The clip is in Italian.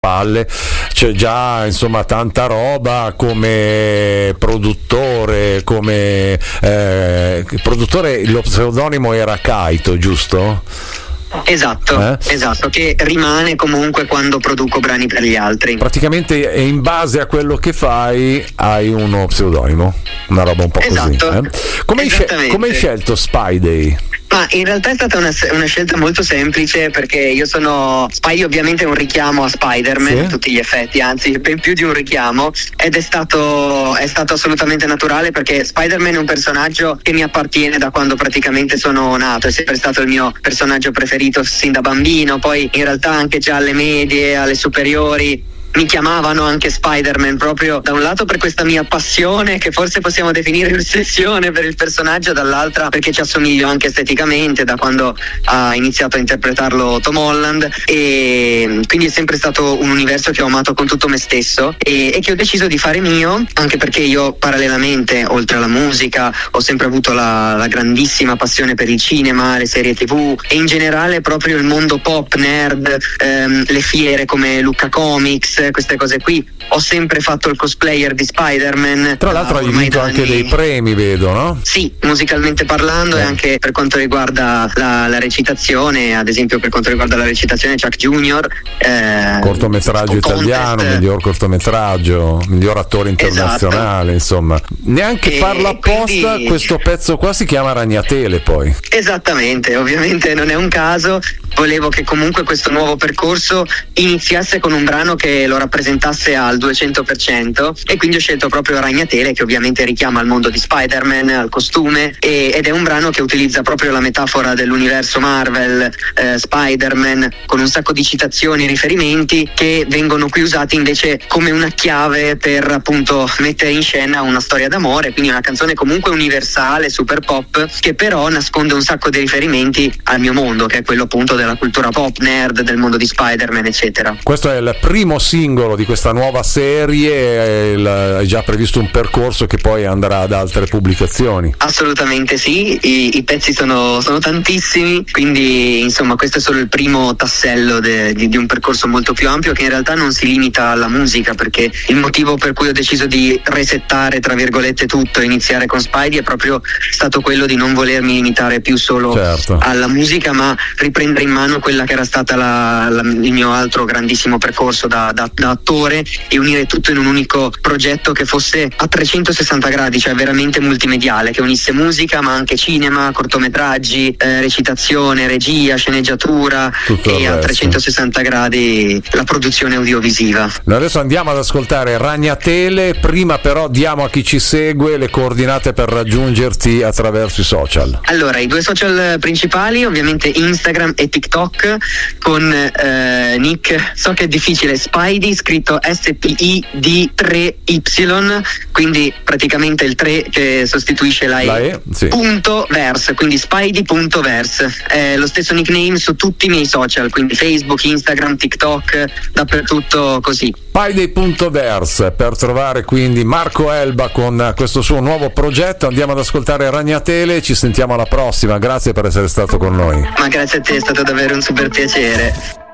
palle, c'è già insomma tanta roba come produttore, lo pseudonimo era Kaito, giusto? Esatto, che rimane comunque quando produco brani per gli altri. Praticamente in base a quello che fai hai uno pseudonimo, una roba un po' così. Come hai scelto Spidey? Ma in realtà è stata una scelta molto semplice, perché io sono Spidey, ovviamente è un richiamo a Spider-Man a tutti gli effetti, anzi ben più di un richiamo, ed è stato assolutamente naturale, perché Spider-Man è un personaggio che mi appartiene da quando praticamente sono nato, è sempre stato il mio personaggio preferito sin da bambino. Poi in realtà anche già alle medie, alle superiori mi chiamavano anche Spider-Man, proprio da un lato per questa mia passione, che forse possiamo definire ossessione per il personaggio, dall'altra perché ci assomiglio anche esteticamente da quando ha iniziato a interpretarlo Tom Holland, e quindi è sempre stato un universo che ho amato con tutto me stesso e che ho deciso di fare mio, anche perché io parallelamente, oltre alla musica, ho sempre avuto la grandissima passione per il cinema, le serie TV e in generale proprio il mondo pop, nerd, le fiere come Lucca Comics, queste cose qui. Ho sempre fatto il cosplayer di Spider-Man. Tra l'altro hai vinto anche dei premi, vedo, no? Sì, musicalmente parlando e anche per quanto riguarda la recitazione, ad esempio per quanto riguarda la recitazione Chuck Junior, cortometraggio italiano, miglior cortometraggio, miglior attore internazionale, insomma. Neanche farlo apposta, quindi questo pezzo qua si chiama Ragnatele, poi. Esattamente, ovviamente non è un caso. Volevo che comunque questo nuovo percorso iniziasse con un brano che lo rappresentasse al 200%, e quindi ho scelto proprio Ragnatele, che ovviamente richiama al mondo di Spider-Man, al costume, ed è un brano che utilizza proprio la metafora dell'universo Marvel, Spider-Man, con un sacco di citazioni e riferimenti che vengono qui usati invece come una chiave per appunto mettere in scena una storia d'amore, quindi una canzone comunque universale, super pop, che però nasconde un sacco di riferimenti al mio mondo, che è quello appunto della cultura pop, nerd, del mondo di Spider-Man, eccetera. Questo è il primo singolo di questa nuova serie, hai già previsto un percorso che poi andrà ad altre pubblicazioni? Assolutamente sì, i pezzi sono tantissimi, quindi insomma questo è solo il primo tassello di un percorso molto più ampio, che in realtà non si limita alla musica, perché il motivo per cui ho deciso di resettare tra virgolette tutto e iniziare con Spidey è proprio stato quello di non volermi limitare più solo alla musica, ma riprendere in mano quella che era stata il mio altro grandissimo percorso da attore, e unire tutto in un unico progetto che fosse a 360 gradi, cioè veramente multimediale, che unisse musica ma anche cinema, cortometraggi, recitazione, regia, sceneggiatura e a 360 gradi la produzione audiovisiva. Noi adesso andiamo ad ascoltare Ragnatele, prima però diamo a chi ci segue le coordinate per raggiungerti attraverso i social. Allora, i due social principali ovviamente Instagram e TikTok, con nick, so che è difficile, Spidey scritto SPID 3Y, quindi praticamente il 3 che sostituisce la E, punto verse, quindi Spidey.verse. È lo stesso nickname su tutti i miei social, quindi Facebook, Instagram, TikTok, dappertutto così. Spidey.verse per trovare quindi Marco Elba con questo suo nuovo progetto. Andiamo ad ascoltare Ragnatele, ci sentiamo alla prossima, grazie per essere stato con noi. Ma grazie a te, è stato davvero un super piacere.